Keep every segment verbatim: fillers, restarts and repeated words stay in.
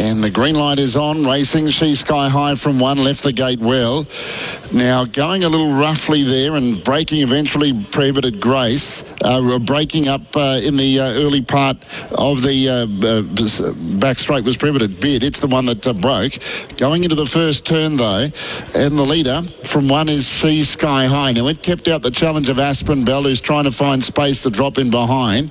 And the green light is on, racing. She Sky High from one, left the gate well. Now going a little roughly there and braking eventually Prohibited Grace, uh, breaking up uh, in the uh, early part of the uh, uh, back straight was Prohibited Bid. It's the one that uh, broke. Going into the first turn though, and the leader from one is She Sky High. Now it kept out the challenge of Aspen Bell, who's trying to find space to drop in behind.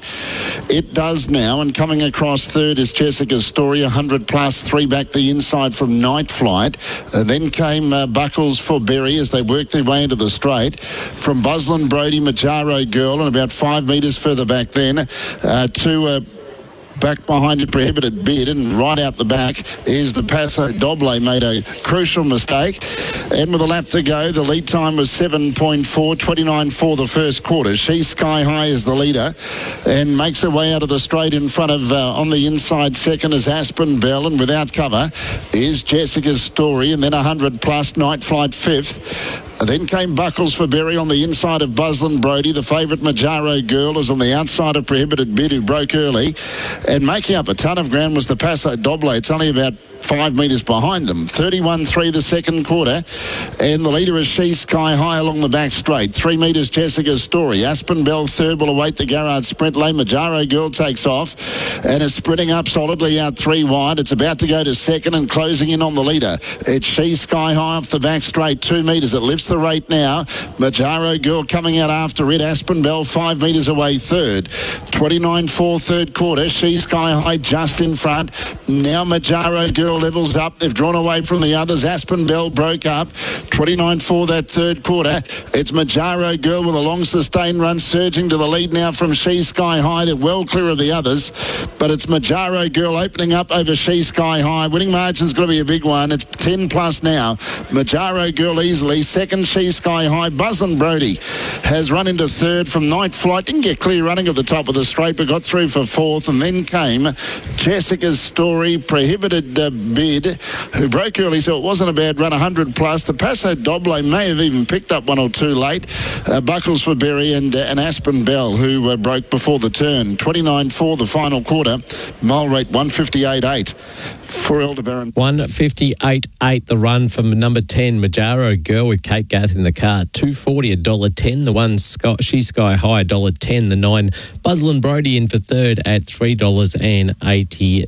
It does now, and coming across third is Jessica's Story, one hundred plus, three back the inside from Night Flight. Uh, then came uh, Buckles for Berry as they worked their way into the straight. From Buslin Brody, Majaro Girl, and about five metres further back then uh, to... Uh, back behind it, Prohibited Bid, and right out the back is the Paso Doble, made a crucial mistake. And with a lap to go, the lead time was seven point four, twenty-nine for the first quarter. She Sky High is the leader and makes her way out of the straight in front of, uh, on the inside second is Aspen Bell, and without cover is Jessica's Story, and then one hundred plus, Night Flight fifth. Then came Buckles for Berry on the inside of Buslin Brody. The favourite Majaro Girl is on the outside of Prohibited Bid, who broke early. And making up a ton of ground was the Paso Doble. It's only about five metres behind them. thirty-one three the second quarter. And the leader is She Sky High along the back straight. Three metres Jessica's Story. Aspen Bell third will await the Garrard sprint lane. Majaro Girl takes off and is sprinting up solidly out three wide. It's about to go to second and closing in on the leader. It's She Sky High off the back straight. Two metres. It lifts the rate now. Majaro Girl coming out after it. Aspen Bell five metres away third. twenty-nine four third quarter. She Sky High just in front. Now Majaro Girl levels up. They've drawn away from the others. Aspen Bell broke up. twenty-nine four that third quarter. It's Majaro Girl with a long sustained run surging to the lead now from She Sky High. They're well clear of the others, but it's Majaro Girl opening up over She Sky High. Winning margin's got to be a big one. It's ten plus now. Majaro Girl easily. Second She Sky High. Buslin Brody has run into third from Night Flight. Didn't get clear running at the top of the straight, but got through for fourth. And then came Jessica's Story, Prohibited uh, Bid, who broke early, so it wasn't a bad run, one hundred plus. The Paso Doble may have even picked up one or two late. Uh, Buckles for Berry and, uh, and Aspen Bell, who uh, broke before the turn. twenty-nine four the final quarter. Mile rate one fifty-eight eight for Aldebaran. one fifty-eight eight the run from number ten, Majaro Girl with Kate Gath in the car. two forty, one dollar ten. The one, Sky, She Sky High, one dollar ten. The nine, Buslin Brody in for third at three dollars eighty.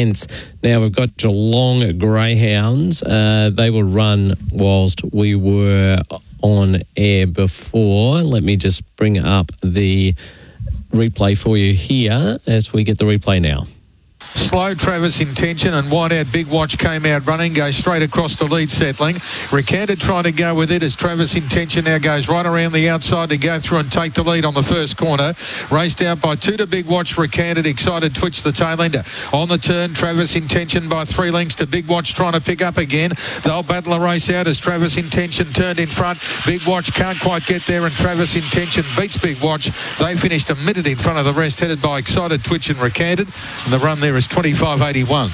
Now we've got Geelong Greyhounds. Uh, they will run whilst we were on air before. Let me just bring up the replay for you here as we get the replay now. Slow Travis Intention and Whiteout Big Watch came out running, goes straight across the lead settling. Recanted trying to go with it as Travis Intention now goes right around the outside to go through and take the lead on the first corner. Raced out by two to Big Watch, Recanted, Excited Twitch the tail ender. On the turn, Travis Intention by three lengths to Big Watch trying to pick up again. They'll battle a race out as Travis Intention turned in front. Big Watch can't quite get there and Travis Intention beats Big Watch. They finished a minute in front of the rest, headed by Excited Twitch and Recanted. And the run there is twenty-five eighty-one.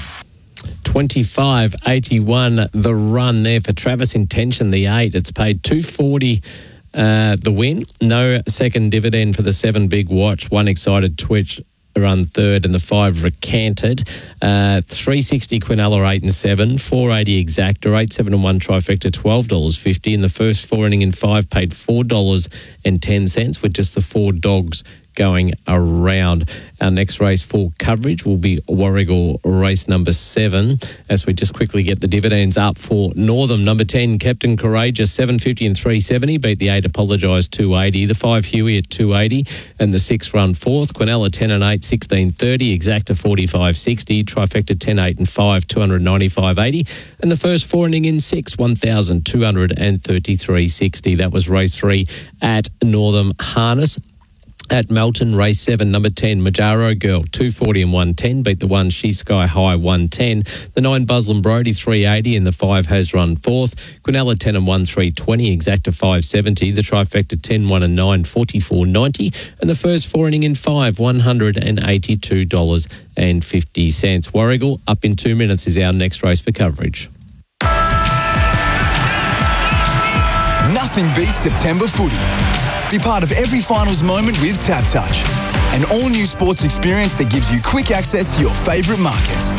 twenty-five eighty-one the run there for Travis Intention, the eight. It's paid two forty uh, the win. No second dividend for the seven Big Watch. One Excited Twitch run third and the five Recanted. Uh, three sixty Quinella eight and seven. four eighty Exacta eight, seven and one Trifecta twelve dollars fifty. And the first four inning in five paid four dollars ten with just the four dogs going around. Our next race for coverage will be Warragul race number seven as we just quickly get the dividends up for Northam. Number ten, Captain Courageous, seven fifty and three seventy. Beat the eight, Apologise, two eighty. The five, Huey at two eighty. And the six, Run Fourth. Quinella, ten and eight, sixteen thirty. Exacta, forty-five sixty. Trifecta, ten, eight and five, two ninety-five eighty. And the first four inning in six, one thousand two hundred thirty-three sixty. That was race three at Northam Harness. At Melton, race seven, number ten, Majaro Girl, two forty and one ten. Beat the one, She Sky High, one ten. The nine, Buslin Brody, three eighty. And the five, Has Run Fourth. Quinella, ten and one, three twenty. Exacta, five seventy. The Trifecta, ten, one and nine, forty-four ninety. And the first four inning in five, one hundred eighty-two dollars fifty. Warragul, up in two minutes, is our next race for coverage. Nothing beats September footy. Be part of every finals moment with TAB Touch, an all-new sports experience that gives you quick access to your favourite markets.